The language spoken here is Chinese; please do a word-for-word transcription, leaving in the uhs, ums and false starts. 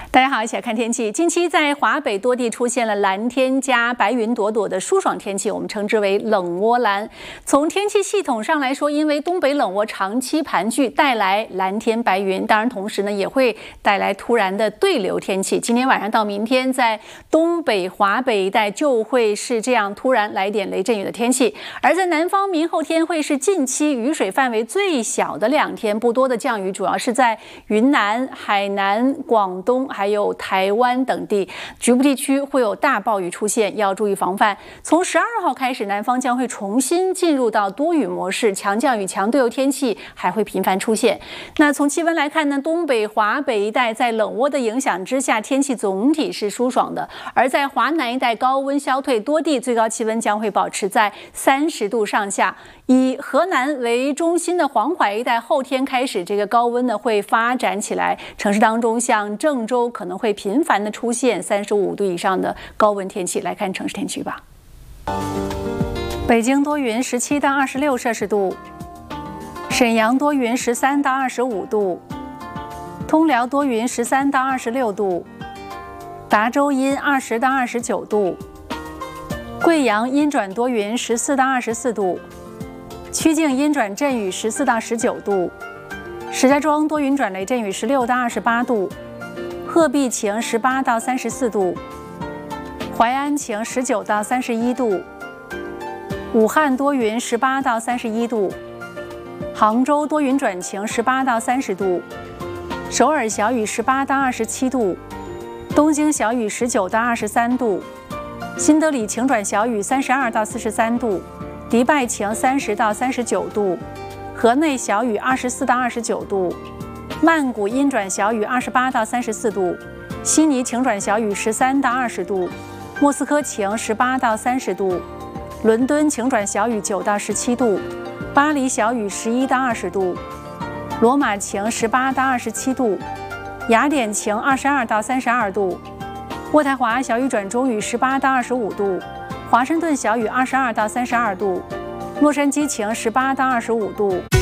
大家好，一起来看天气。近期在华北多地出现了蓝天加白云朵朵的舒爽天气，我们称之为冷涡蓝。从天气系统上来说，因为东北冷涡长期盘踞，带来蓝天白云，当然同时呢也会带来突然的对流天气。今天晚上到明天，在东北、华北一带就会是这样突然来点雷阵雨的天气，而在南方，明后天会是近期雨水范围最小的两天，不多的降雨主要是在云南、海南、广东还有台湾等地，局部地区会有大暴雨出现，要注意防范。从十二号开始，南方将会重新进入到多雨模式，强降雨、强对流天气还会频繁出现。那从气温来看呢，东北、华北一带在冷涡的影响之下，天气总体是舒爽的；而在华南一带高温消退，多地最高气温将会保持在三十度上下。以河南为中心的黄淮一带，后天开始这个高温呢会发展起来，城市当中像郑州可能会频繁的出现三十五度以上的高温天气。来看城市天气吧。北京多云，十七到二十六摄氏度；沈阳多云，十三到二十五度；通辽多云，十三到二十六度；达州阴，二十到二十九度；贵阳阴转多云，十四到二十四度；曲靖阴转阵雨，十四到十九度；石家庄多云转雷阵雨，十六到二十八度；鹤壁晴，十八到三十四度；淮安晴，十九到三十一度；武汉多云，十八到三十一度；杭州多云转晴，十八到三十度；首尔小雨，十八到二十七度；东京小雨，十九到二十三度；新德里晴转小雨，三十二到四十三度；迪拜晴，三十到三十九度；河内小雨，二十四到二十九度；曼谷阴转小雨，二十八到三十四度；悉尼晴转小雨，十三到二十度；莫斯科晴，十八到三十度；伦敦晴转小雨，九到十七度；巴黎小雨，十一到二十度；罗马晴，十八到二十七度；雅典晴，二十二到三十二度；渥太华小雨转中雨，十八到二十五度；华盛顿小雨，二十二到三十二度；洛杉矶晴，十八到二十五度。